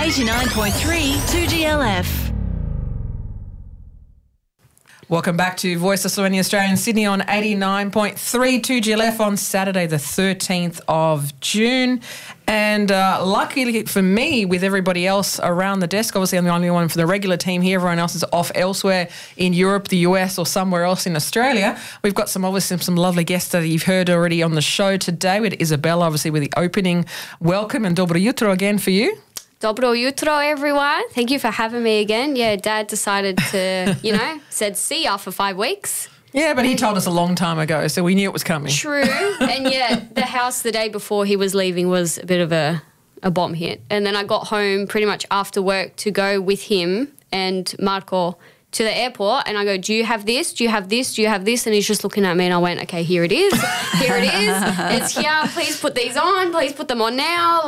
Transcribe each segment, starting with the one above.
89.3 2GLF. Welcome back to Voice of Slovenia Australia in Sydney on 89.3 2GLF on Saturday the 13th of June. And luckily for me, with everybody else around the desk, obviously I'm the only one from the regular team here. Everyone else is off elsewhere in Europe, the US or somewhere else in Australia. We've got some lovely guests that you've heard already on the show today with Isabella, obviously with the opening welcome, and Dobro jutro again for you. Dobro jutro, everyone. Thank you for having me again. Yeah, Dad decided to, said see ya for 5 weeks. Yeah, but he told us a long time ago, so we knew it was coming. True. And yeah, the house the day before he was leaving was a bit of a bomb hit. And then I got home pretty much after work to go with him and Marco to the airport, and I go, do you have this? Do you have this? Do you have this? And he's just looking at me, and I went, okay, here it is. Here it is. It's here. Please put these on. Please put them on now.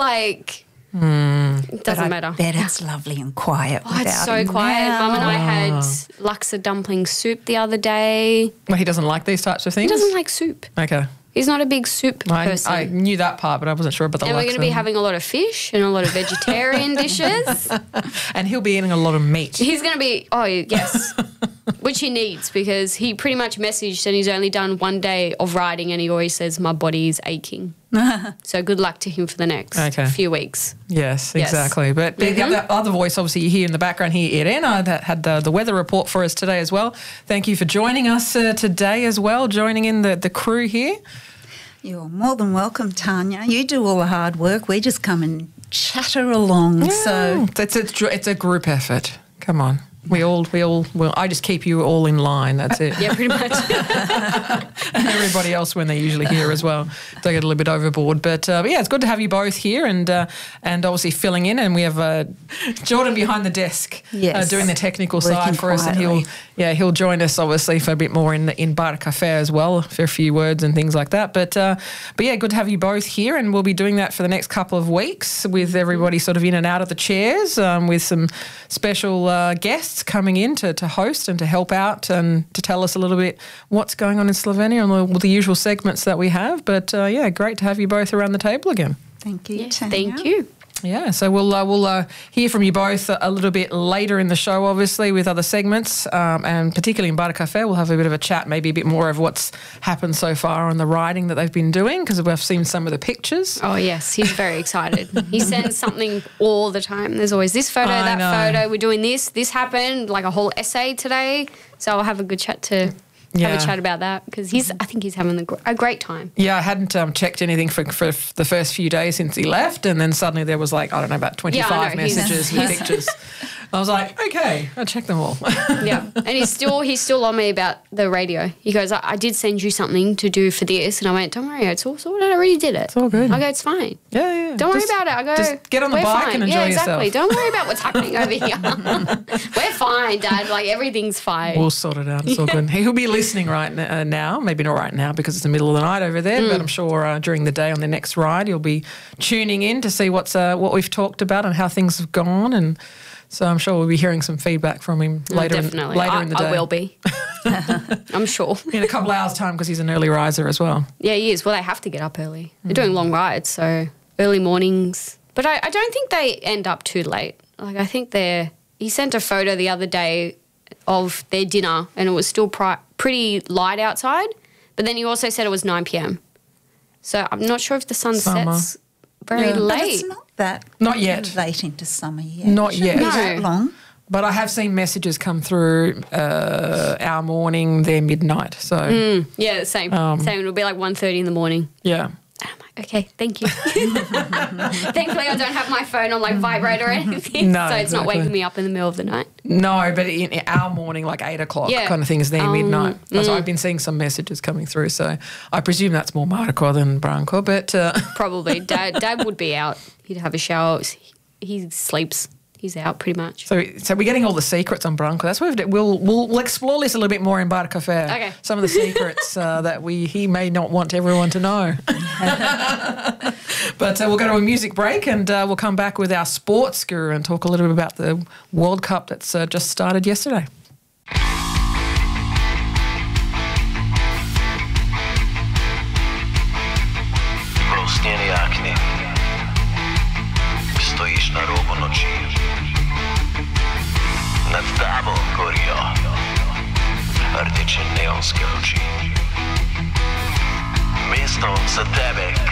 It doesn't matter. I bet it's lovely and quiet. Oh, it's so quiet. Mum and I had laksa dumpling soup the other day. Well, he doesn't like these types of things? He doesn't like soup. Okay. He's not a big soup person. I knew that part, but I wasn't sure about the laksa. And we're going to be having a lot of fish and a lot of vegetarian dishes. And he'll be eating a lot of meat. He's going to be, yes, which he needs, because he pretty much messaged and he's only done 1 day of riding and he always says, my body is aching. So good luck to him for the next few weeks. Yes, exactly. But the other voice, obviously, you hear in the background here, Irena, that had the weather report for us today as well. Thank you for joining us today as well, joining in the crew here. You're more than welcome, Tanya. You do all the hard work. We just come and chatter along. Yeah, so it's a group effort. Come on. We all, I just keep you all in line, that's it. Yeah, pretty much. And everybody else when they're usually here as well. They get a little bit overboard. But yeah, it's good to have you both here and obviously filling in. And we have Jordan behind the desk doing the technical side for us. And he'll join us obviously for a bit more in Bar Cafe as well, for a few words and things like that. But yeah, good to have you both here. And we'll be doing that for the next couple of weeks with everybody sort of in and out of the chairs, with some special guests coming in to host and to help out and to tell us a little bit what's going on in Slovenia and all the usual segments that we have. But yeah, great to have you both around the table again. Thank you, yes, Tanya. Thank you. Yeah, so we'll hear from you both a little bit later in the show, obviously, with other segments, and particularly in Bar Cafe, we'll have a bit of a chat, maybe a bit more of what's happened so far on the riding that they've been doing, because we've seen some of the pictures. Oh, yes, he's very excited. He sends something all the time. There's always this photo, that photo, we're doing this happened, like a whole essay today, so I'll have a good chat to... have a chat about that, because I think he's having a great time. Yeah, I hadn't checked anything for the first few days since he left, and then suddenly there was about 25 messages with pictures. I was like, okay, I'll check them all. Yeah, and he's still on me about the radio. He goes, I did send you something to do for this, and I went, don't worry, it's all sorted. I already did it. It's all good. I go, it's fine. Yeah. Don't worry about it. I go, just get on the bike and enjoy yourself. Yeah, exactly. Don't worry about what's happening over here. We're fine, Dad. Everything's fine. We'll sort it out. It's all good. He'll be listening right now. Maybe not right now because it's the middle of the night over there, but I'm sure during the day on the next ride you'll be tuning in to see what we've talked about and how things have gone, and so I'm sure we'll be hearing some feedback from him later in the day. I will be. I'm sure. In a couple of hours' time, because he's an early riser as well. Yeah, he is. Well, they have to get up early. They're doing long rides, so early mornings. But I don't think they end up too late. I think he sent a photo the other day of their dinner, and it was still pretty light outside, but then he also said it was 9 p.m. So I'm not sure if the sun sets very late. But it's not yet. Late into summer yet. Not yet. Is that long? But I have seen messages come through our morning, their midnight. So yeah, same. Same. It'll be like 1:30 in the morning. Yeah. And I'm like, okay, thank you. Thankfully, I don't have my phone on vibrate or anything, so it's not waking me up in the middle of the night. No, but in our morning, 8 o'clock kind of thing is their midnight. So I've been seeing some messages coming through, so I presume that's more Marco than Branko, but... Probably. Dad would be out. He'd have a shower. He sleeps. He's out pretty much. So we're getting all the secrets on Branko. That's what we'll explore this a little bit more in Bar Cafe. Okay. Some of the secrets that he may not want everyone to know. But we'll go to a music break and we'll come back with our sports guru and talk a little bit about the World Cup that's just started yesterday. Stojiš na robu noči. synthetic.